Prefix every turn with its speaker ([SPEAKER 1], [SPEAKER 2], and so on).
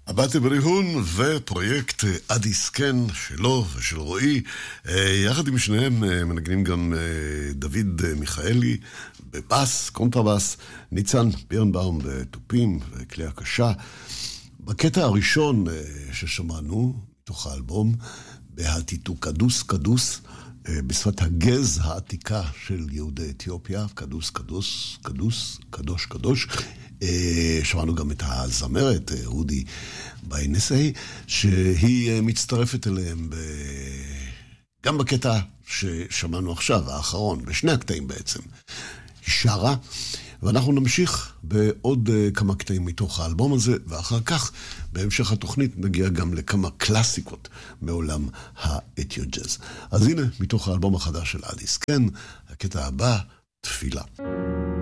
[SPEAKER 1] הבאתי בריהון ופרויקט אדי סקן שלו ושל רועי, יחד עם שניהם מנגנים גם דוד מיכאלי בבאס, קונטרבאס, ניצן בירנבאום בטופים וכלי הקשה. בקטע הראשון ששמענו מתוך האלבום, בהטיטו קדוס קדוס, בשפת הגז העתיקה של יהודי אתיופיה, קדוס קדוס קדוש קדוש קדוש. שמענו גם את הזמרת רודי ביינסי, שהיא מצטרפת אליהם גם בקטע ששמענו עכשיו, האחרון, בשני הקטעים בעצם. היא שרה, ואנחנו נמשיך בעוד כמה קטעים מתוך האלבום הזה, ואחר כך, בהמשך התוכנית, נגיע גם לכמה קלאסיקות מעולם האתיו ג'אז. אז הנה, מתוך האלבום החדש של אדי סקן, הקטע הבא, תפילה.